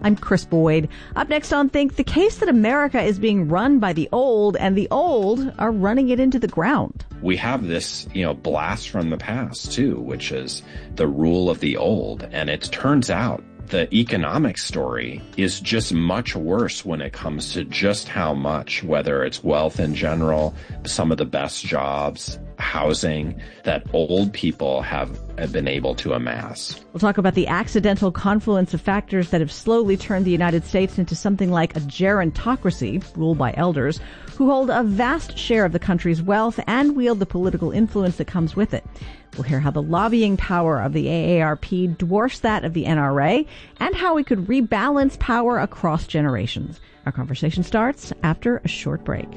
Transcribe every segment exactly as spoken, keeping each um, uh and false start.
I'm Chris Boyd. Up next on Think, the case that America is being run by the old and the old are running it into the ground. We have this, you know, blast from the past, too, which is the rule of the old. And it turns out the economic story is just much worse when it comes to just how much, whether it's wealth in general, some of the best jobs, housing, that old people have, have been able to amass. We'll talk about the accidental confluence of factors that have slowly turned the United States into something like a gerontocracy, ruled by elders, who hold a vast share of the country's wealth and wield the political influence that comes with it. We'll hear how the lobbying power of the A A R P dwarfs that of the N R A and how we could rebalance power across generations. Our conversation starts after a short break.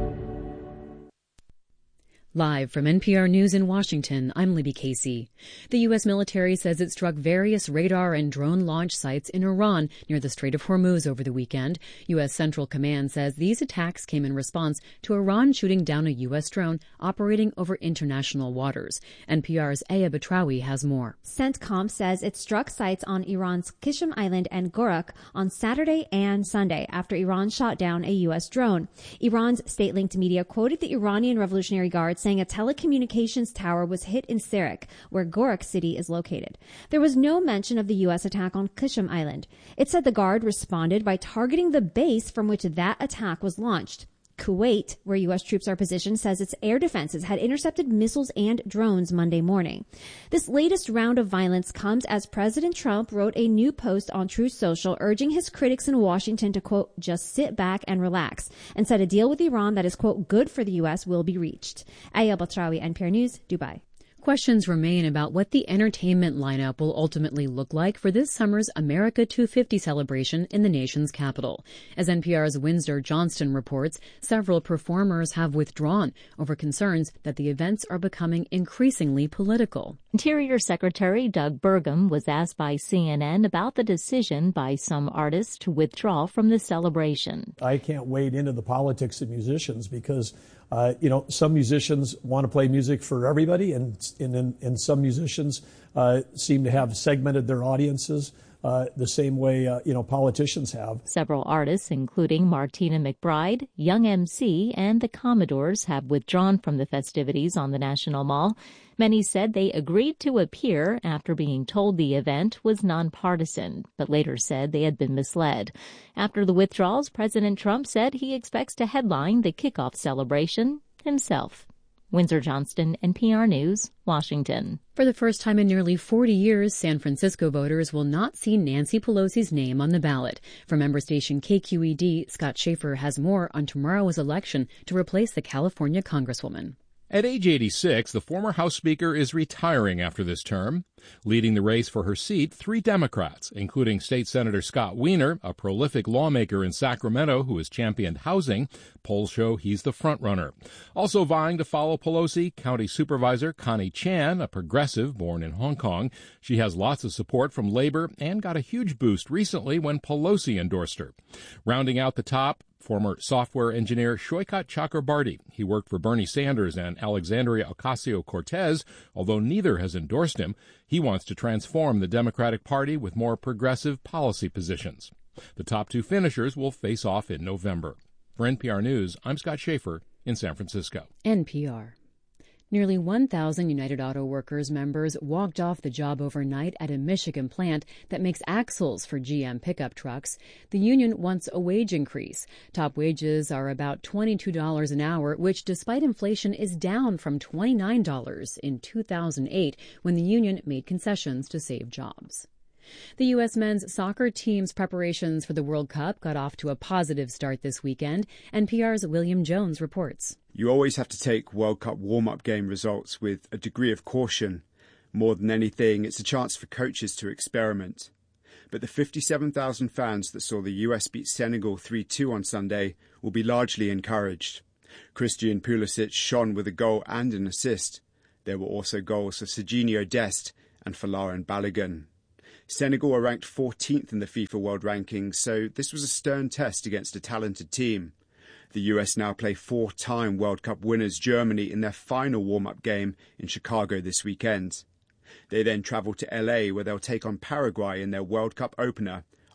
Live from N P R News in Washington, I'm Libby Casey. The U S military says it struck various radar and drone launch sites in Iran near the Strait of Hormuz over the weekend. U S Central Command says these attacks came in response to Iran shooting down a U S drone operating over international waters. N P R's Aya Batrawi has more. CENTCOM says it struck sites on Iran's Qishm Island and Gorak on Saturday and Sunday after Iran shot down a U S drone. Iran's state-linked media quoted the Iranian Revolutionary Guard saying a telecommunications tower was hit in Sirak, where Gorak city is located. There was no mention of the U S attack on Qishm Island. It said the Guard responded by targeting the base from which that attack was launched. Kuwait, where U S troops are positioned, says its air defenses had intercepted missiles and drones Monday morning. This latest round of violence comes as President Trump wrote a new post on Truth Social urging his critics in Washington to, quote, just sit back and relax, and said a deal with Iran that is, quote, good for the U S will be reached. Aya Batrawi, N P R News, Dubai. Questions remain about what the entertainment lineup will ultimately look like for this summer's America two fifty celebration in the nation's capital. As N P R's Windsor Johnston reports, several performers have withdrawn over concerns that the events are becoming increasingly political. Interior Secretary Doug Burgum was asked by C N N about the decision by some artists to withdraw from the celebration. I can't wade into the politics of musicians because Uh, you know, some musicians want to play music for everybody, and and, and some musicians uh, seem to have segmented their audiences uh, the same way, uh, you know, politicians have. Several artists, including Martina McBride, Young M C, and the Commodores, have withdrawn from the festivities on the National Mall. Many said they agreed to appear after being told the event was nonpartisan, but later said they had been misled. After the withdrawals, President Trump said he expects to headline the kickoff celebration himself. Windsor Johnston, N P R News, Washington. For the first time in nearly forty years, San Francisco voters will not see Nancy Pelosi's name on the ballot. From member station K Q E D, Scott Schaefer has more on tomorrow's election to replace the California Congresswoman. At age eighty-six, the former House Speaker is retiring after this term. Leading the race for her seat, three Democrats, including State Senator Scott Wiener, a prolific lawmaker in Sacramento who has championed housing. Polls show he's the frontrunner. Also vying to follow Pelosi, County Supervisor Connie Chan, a progressive born in Hong Kong. She has lots of support from Labor and got a huge boost recently when Pelosi endorsed her. Rounding out the top, former software engineer Shoykat Chakrabarty. He worked for Bernie Sanders and Alexandria Ocasio-Cortez, although neither has endorsed him. He wants to transform the Democratic Party with more progressive policy positions. The top two finishers will face off in November. For N P R News, I'm Scott Schaefer in San Francisco. N P R. Nearly one thousand United Auto Workers members walked off the job overnight at a Michigan plant that makes axles for G M pickup trucks. The union wants a wage increase. Top wages are about twenty-two dollars an hour, which, despite inflation, is down from twenty-nine dollars in two thousand eight, when the union made concessions to save jobs. The U S men's soccer team's preparations for the World Cup got off to a positive start this weekend. N P R's William Jones reports. You always have to take World Cup warm-up game results with a degree of caution. More than anything, it's a chance for coaches to experiment. But the fifty-seven thousand fans that saw the U S beat Senegal three two on Sunday will be largely encouraged. Christian Pulisic shone with a goal and an assist. There were also goals for Serginho Dest and for Laurent Balogun. Senegal are ranked fourteenth in the FIFA World Rankings, so this was a stern test against a talented team. The U S now play four-time World Cup winners Germany in their final warm-up game in Chicago this weekend. They then travel to L A, where they'll take on Paraguay in their World Cup opener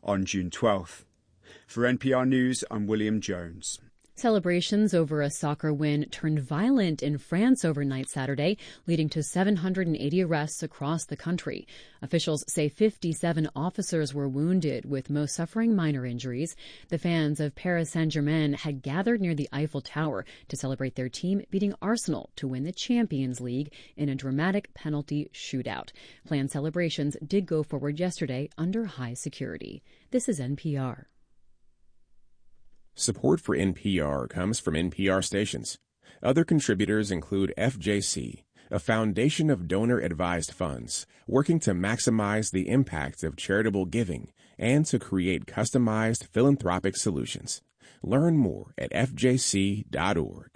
on June twelfth. For N P R News, I'm William Jones. Celebrations over a soccer win turned violent in France overnight Saturday, leading to seven hundred eighty arrests across the country. Officials say fifty-seven officers were wounded, with most suffering minor injuries. The fans of Paris Saint-Germain had gathered near the Eiffel Tower to celebrate their team beating Arsenal to win the Champions League in a dramatic penalty shootout. Planned celebrations did go forward yesterday under high security. This is N P R. Support for N P R comes from N P R stations. Other contributors include F J C, a foundation of donor-advised funds working to maximize the impact of charitable giving and to create customized philanthropic solutions. Learn more at f j c dot org.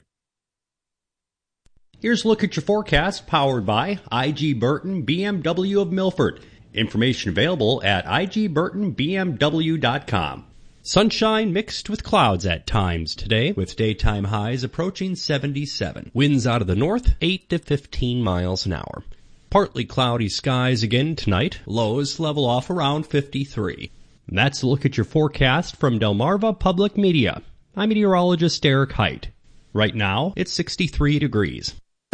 Here's a look at your forecast, powered by I G Burton B M W of Milford. Information available at i g burton b m w dot com. Sunshine mixed with clouds at times today, with daytime highs approaching seventy-seven. Winds out of the north, eight to fifteen miles an hour. Partly cloudy skies again tonight. Lows level off around fifty-three. And that's a look at your forecast from Delmarva Public Media. I'm meteorologist Eric Height. Right now, it's sixty-three degrees.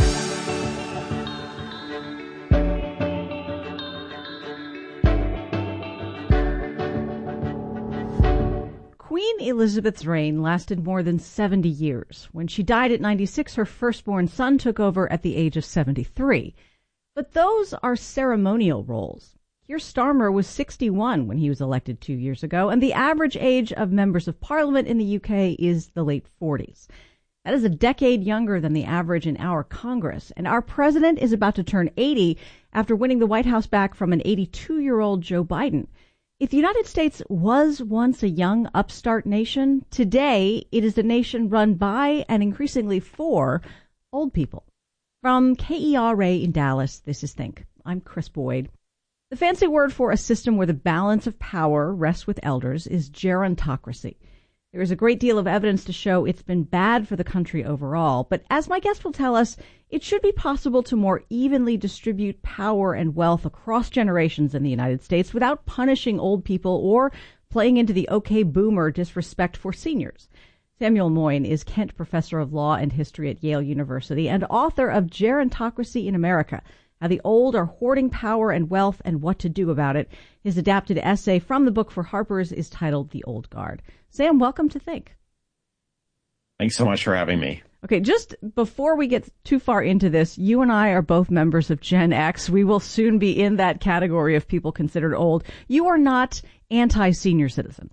Queen Elizabeth's reign lasted more than seventy years. When she died at ninety-six, her firstborn son took over at the age of seventy-three. But those are ceremonial roles. Keir Starmer was sixty-one when he was elected two years ago, and the average age of members of parliament in the U K is the late forties. That is a decade younger than the average in our Congress. And our president is about to turn eighty after winning the White House back from an eighty-two-year-old Joe Biden. If the United States was once a young upstart nation, today it is a nation run by and increasingly for old people. From K E R A in Dallas, this is Think. I'm Chris Boyd. The fancy word for a system where the balance of power rests with elders is gerontocracy. There is a great deal of evidence to show it's been bad for the country overall, but as my guest will tell us, it should be possible to more evenly distribute power and wealth across generations in the United States without punishing old people or playing into the okay boomer disrespect for seniors. Samuel Moyn is Kent Professor of Law and History at Yale University and author of Gerontocracy in America, How the Old Are Hoarding Power and Wealth and What to Do About It. His adapted essay from the book for Harper's is titled The Old Guard. Sam, welcome to Think. Thanks so much for having me. Okay, just before we get too far into this, you and I are both members of Gen X. We will soon be in that category of people considered old. You are not anti-senior citizen.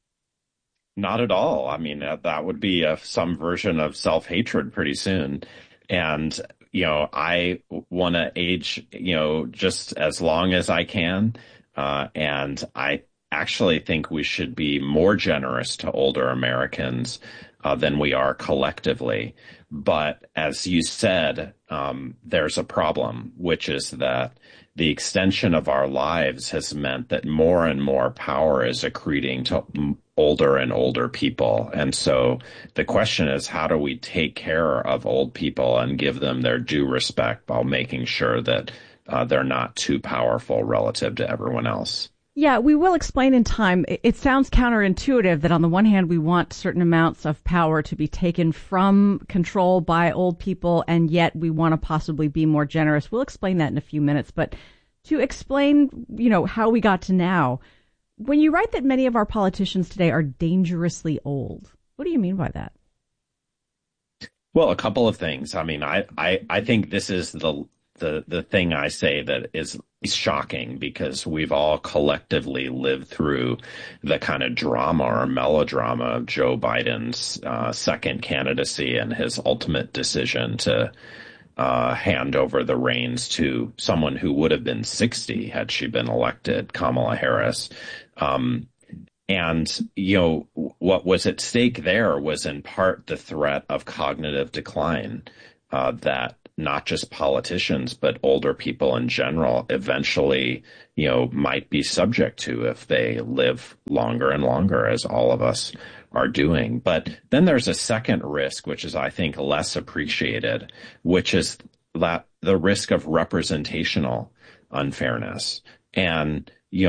Not at all. I mean, uh, that would be uh, some version of self-hatred pretty soon. And, you know, I want to age, you know, just as long as I can. Uh, and I actually think we should be more generous to older Americans uh, than we are collectively. But as you said, um, there's a problem, which is that the extension of our lives has meant that more and more power is accreting to older and older people. And so the question is, how do we take care of old people and give them their due respect while making sure that uh, they're not too powerful relative to everyone else? Yeah, we will explain in time. It sounds counterintuitive that on the one hand, we want certain amounts of power to be taken from control by old people, and yet we want to possibly be more generous. We'll explain that in a few minutes. But to explain, you know, how we got to now, when you write that many of our politicians today are dangerously old, what do you mean by that? Well, a couple of things. I mean, I, I, I think this is the the the thing I say that is shocking, because we've all collectively lived through the kind of drama or melodrama of Joe Biden's uh, second candidacy and his ultimate decision to uh, hand over the reins to someone who would have been sixty had she been elected, Kamala Harris. Um, and, you know, what was at stake there was in part the threat of cognitive decline uh, that not just politicians, but older people in general eventually, you know, might be subject to if they live longer and longer, as all of us are doing. But then there's a second risk, which is, I think, less appreciated, which is that the risk of representational unfairness. And, you know,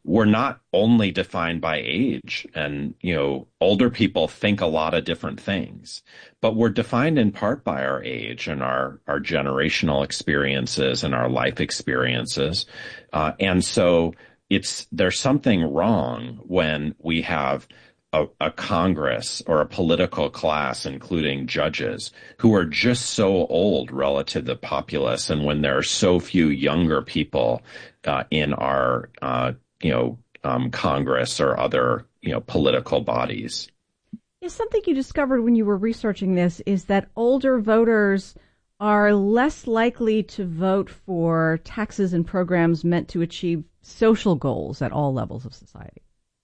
we're not only defined by age, and, you know, older people think a lot of different things, but we're defined in part by our age and our, our generational experiences and our life experiences. Uh, and so it's, there's something wrong when we have A, a Congress or a political class, including judges, who are just so old relative to the populace, and when there are so few younger people uh, in our, uh, you know, um, Congress or other, you know, political bodies. Yeah, something you discovered when you were researching this is that older voters are less likely to vote for taxes and programs meant to achieve social goals at all levels of society.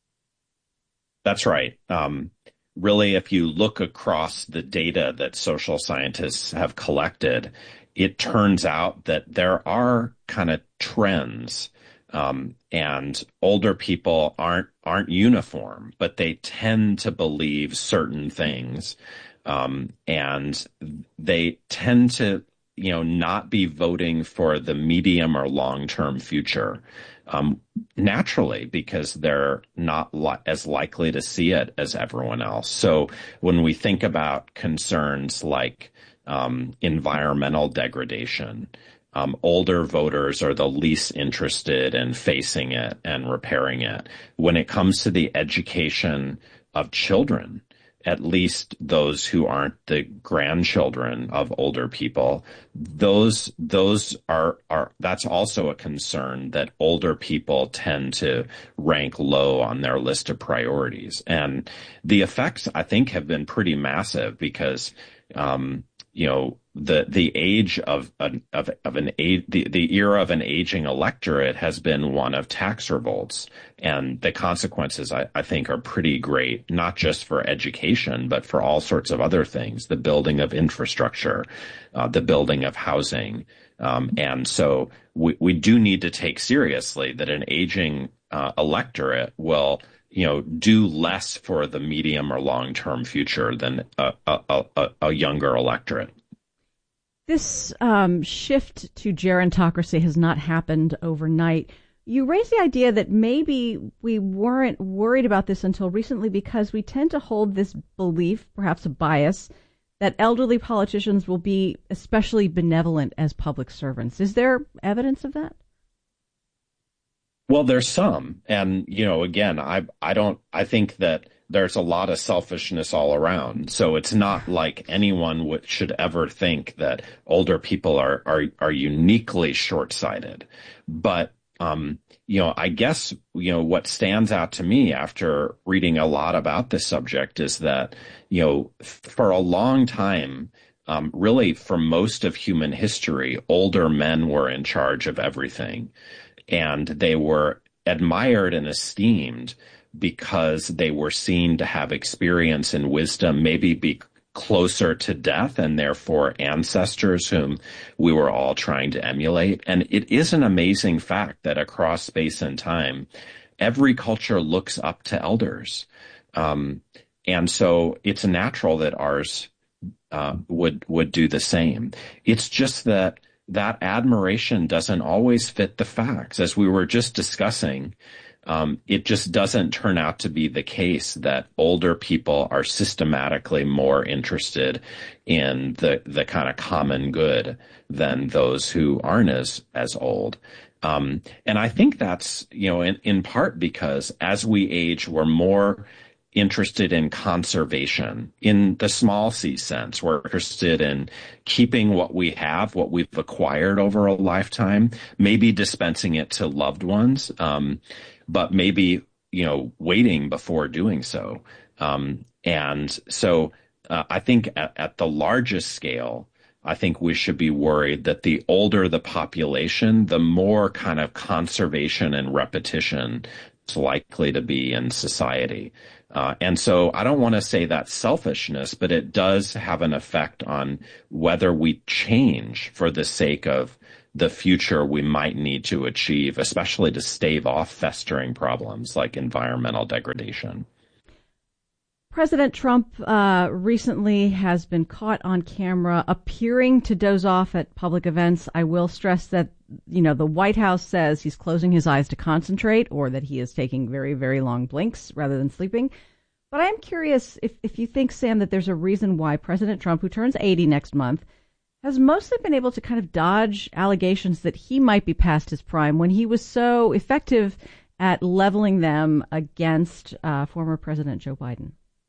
That's right. Um, really, if you look across the data that social scientists have collected, it turns out that there are kind of trends, um, and older people aren't aren't uniform, but they tend to believe certain things, um, and they tend to, you know, not be voting for the medium or long-term future. Um, naturally, because they're not li- as likely to see it as everyone else. So when we think about concerns like um, environmental degradation, um, older voters are the least interested in facing it and repairing it. When it comes to the education of children, at least those who aren't the grandchildren of older people, those, those are, are, that's also a concern that older people tend to rank low on their list of priorities. And the effects, I think, have been pretty massive because, um, you know, the, the age of an, of, of an age, the, the era of an aging electorate has been one of tax revolts. And the consequences, I, I think, are pretty great, not just for education, but for all sorts of other things, the building of infrastructure, uh, the building of housing. Um, and so we, we do need to take seriously that an aging uh, electorate will, you know, do less for the medium or long-term future than a, a, a, a younger electorate. This um, shift to gerontocracy has not happened overnight. You raised the idea that maybe we weren't worried about this until recently because we tend to hold this belief, perhaps a bias, that elderly politicians will be especially benevolent as public servants. Is there evidence of that? Well, there's some. And, you know, again, I I don't I think that there's a lot of selfishness all around. So it's not like anyone w- should ever think that older people are are, are uniquely short-sighted. But, um, you know, I guess, you know, what stands out to me after reading a lot about this subject is that, you know, for a long time, um, really for most of human history, older men were in charge of everything. And they were admired and esteemed because they were seen to have experience and wisdom, maybe be closer to death and therefore ancestors whom we were all trying to emulate. And it is an amazing fact that across space and time, every culture looks up to elders. Um, and so it's natural that ours uh, would would do the same. It's just that that admiration doesn't always fit the facts. As we were just discussing, um, it just doesn't turn out to be the case that older people are systematically more interested in the, the kind of common good than those who aren't as, as old. Um, and I think that's, you know, in, in part because as we age, we're more interested in conservation in the small c sense. We're interested in keeping what we have, what we've acquired over a lifetime, maybe dispensing it to loved ones, um, but maybe, you know, waiting before doing so. Um, and so uh, I think at, at the largest scale, I think we should be worried that the older the population, the more kind of conservation and repetition is likely to be in society. Uh, and so I don't want to say that's selfishness, but it does have an effect on whether we change for the sake of the future we might need to achieve, especially to stave off festering problems like environmental degradation. President Trump uh, recently has been caught on camera appearing to doze off at public events. I will stress that, you know, the White House says he's closing his eyes to concentrate, or that he is taking very, very long blinks rather than sleeping. But I am curious if, if you think, Sam, that there's a reason why President Trump, who turns eighty next month, has mostly been able to kind of dodge allegations that he might be past his prime when he was so effective at leveling them against uh, former President Joe Biden.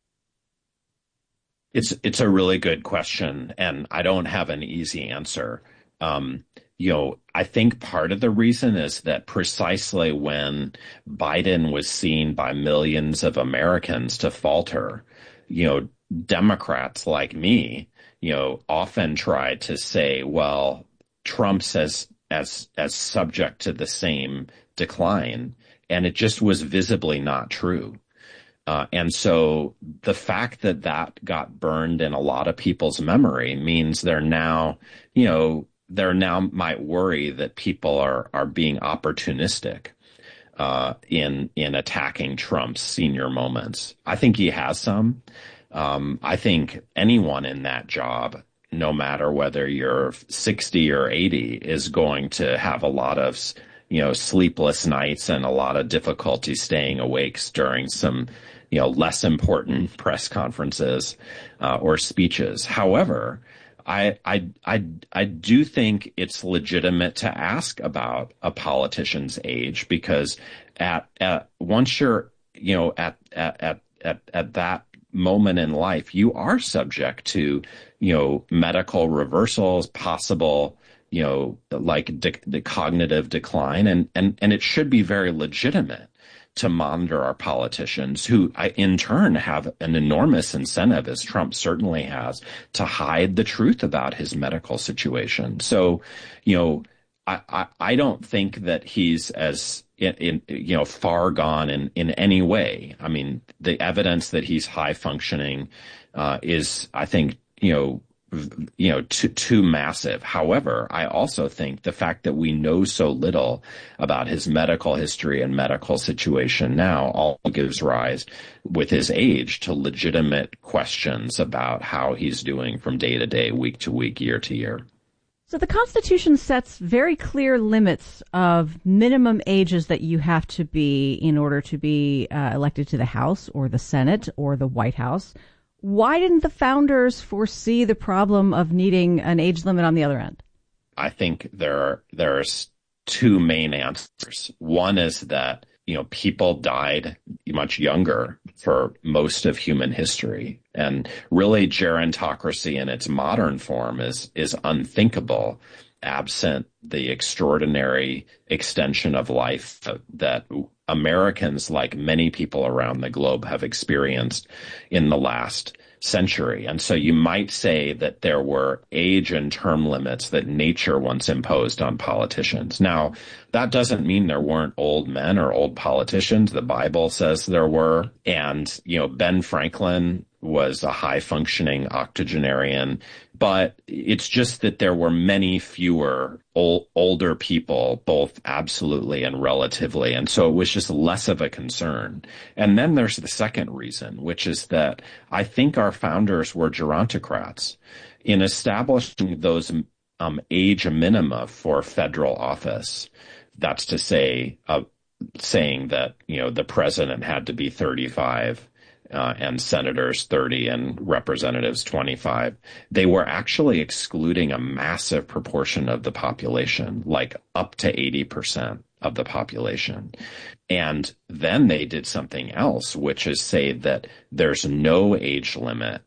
It's it's a really good question, and I don't have an easy answer. Um, you know, I think part of the reason is that precisely when Biden was seen by millions of Americans to falter, you know, Democrats like me, you know, often tried to say, well, Trump's as as as subject to the same decline, and it just was visibly not true. Uh, and so the fact that that got burned in a lot of people's memory means they're now, you know, they're now might worry that people are, are being opportunistic, uh, in, in attacking Trump's senior moments. I think he has some. Um, I think anyone in that job, no matter whether you're sixty or eighty, is going to have a lot of, you know, sleepless nights and a lot of difficulty staying awake during some, you know, less important press conferences uh, or speeches. However, I, I, I, I do think it's legitimate to ask about a politician's age, because at, at once you're, you know, at, at, at, at, at that moment in life, you are subject to, you know, medical reversals, possible, you know, like de- the cognitive decline, and, and, and it should be very legitimate to monitor our politicians, who in turn have an enormous incentive, as Trump certainly has, to hide the truth about his medical situation. So, you know, I, I, I don't think that he's as in, in, you know, far gone in, in any way. I mean, the evidence that he's high functioning uh, is, I think, you know, you know, too, too massive. However, I also think the fact that we know so little about his medical history and medical situation now all gives rise, with his age, to legitimate questions about how he's doing from day to day, week to week, year to year. So the Constitution sets very clear limits of minimum ages that you have to be in order to be uh, elected to the House or the Senate or the White House. Why didn't the founders foresee the problem of needing an age limit on the other end? I think there are, there's two main answers. One is that, you know, people died much younger for most of human history. And really, gerontocracy in its modern form is, is unthinkable absent the extraordinary extension of life that Americans, like many people around the globe, have experienced in the last century. And so you might say that there were age and term limits that nature once imposed on politicians. Now, that doesn't mean there weren't old men or old politicians. The Bible says there were. And, you know, Ben Franklin was a high-functioning octogenarian, but it's just that there were many fewer old, older people, both absolutely and relatively, and so it was just less of a concern. And then there's the second reason, which is that I think our founders were gerontocrats. In establishing those um, age minima for federal office, that's to say, uh, saying that, you know, the president had to be thirty-five, Uh, and senators thirty and representatives twenty-five, they were actually excluding a massive proportion of the population, like up to eighty percent of the population. And then they did something else, which is say that there's no age limit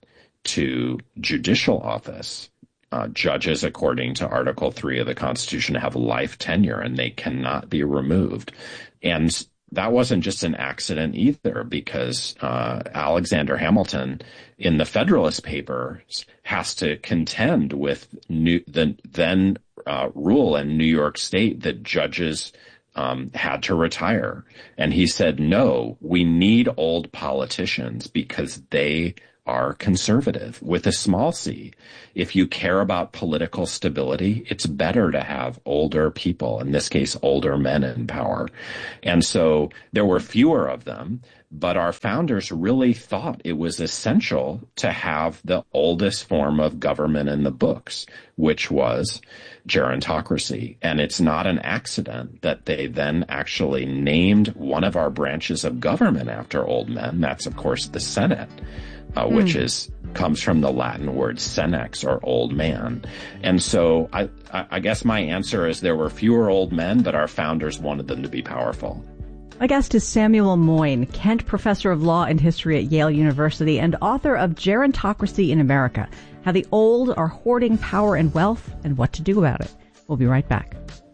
to judicial office. Uh, judges, according to Article three of the Constitution, have life tenure and they cannot be removed. And that wasn't just an accident either, because uh, Alexander Hamilton in the Federalist Papers has to contend with new, the then uh, rule in New York State that judges um, had to retire. And he said, no, we need old politicians because they are conservative with a small c. If you care about political stability, it's better to have older people, in this case, older men in power. And so there were fewer of them, but our founders really thought it was essential to have the oldest form of government in the books, which was gerontocracy. And it's not an accident that they then actually named one of our branches of government after old men. That's, of course, the Senate, uh, mm. which is comes from the Latin word senex, or old man. And so I, I guess my answer is there were fewer old men, but our founders wanted them to be powerful. My guest is Samuel Moyn, Kent Professor of Law and History at Yale University and author of Gerontocracy in America, How the Old Are Hoarding Power and Wealth and What to Do About It. We'll be right back.